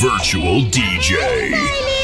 virtual DJ.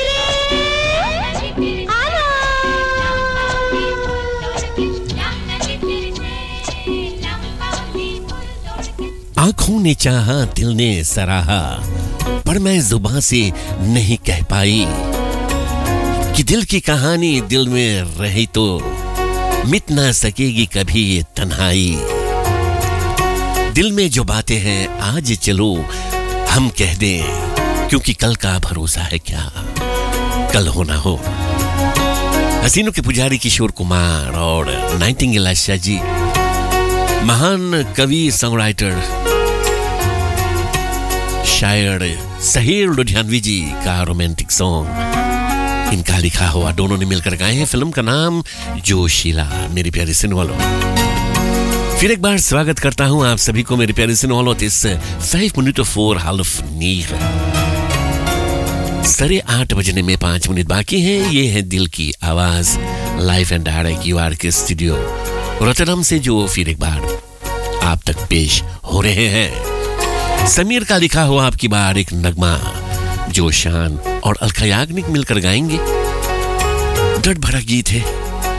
आंखों ने चाहा, दिल ने सराहा, पर मैं जुबान से नहीं कह पाई कि दिल की कहानी दिल में रही तो मिट ना सकेगी कभी ये तन्हाई। दिल में जो बातें हैं आज चलो हम कह दें, क्योंकि कल का भरोसा है क्या, कल हो ना हो। हसीनों के पुजारी किशोर कुमार और नाइटिंगेल आशा जी, महान कवि सॉन्ग राइटर शायर सहीर लुधियानवी जी का रोमांटिक सॉन्ग इनका लिखा हुआ, दोनों ने मिलकर गाए हैं। फिल्म का नाम जोशीला। मेरी प्यारी सुनने वालों, फिर एक बार स्वागत करता हूं आप सभी को मेरे प्यारे सुनने वालों इस 5 minuten voor half 9, 8:30 बजने में 5 मिनट बाकी हैं। ये है दिल की आवाज लाइव एंड डायरेक्ट यूआर के स्टूडियो रोटरडम से, जो फिर एक बार आप तक पेश हो रहे हैं। समीर का लिखा हुआ आपकी बार एक नगमा जो शान और अलका याग्निक मिलकर गाएंगे। दर्द भरा गीत है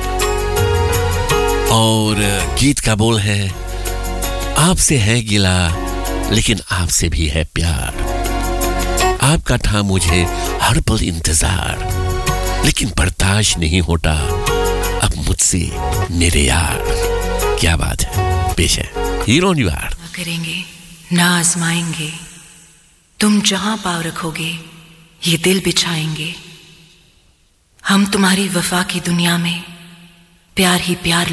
और गीत का बोल है, आपसे है गिला लेकिन आपसे भी है प्यार, आपका था मुझे हर पल इंतजार, लेकिन बर्दाश्त नहीं होता अब मुझसे मेरे यार। क्या बात है, पेश है हीरो यार। करेंगे ना आजमाएंगे, तुम जहां पाँव रखोगे ये दिल बिछाएंगे। हम तुम्हारी वफा की दुनिया में प्यार ही प्यार